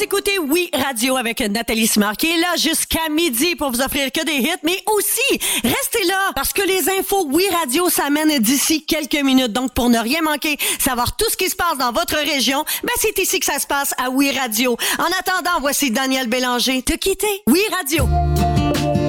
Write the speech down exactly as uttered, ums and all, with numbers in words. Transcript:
Vous écoutez Oui Radio avec Nathalie Simard qui est là jusqu'à midi pour vous offrir que des hits, mais aussi, restez là parce que les infos Oui Radio s'amènent d'ici quelques minutes. Donc, pour ne rien manquer, savoir tout ce qui se passe dans votre région, ben c'est ici que ça se passe à Oui Radio. En attendant, voici Daniel Bélanger. Te quitter. Oui Radio.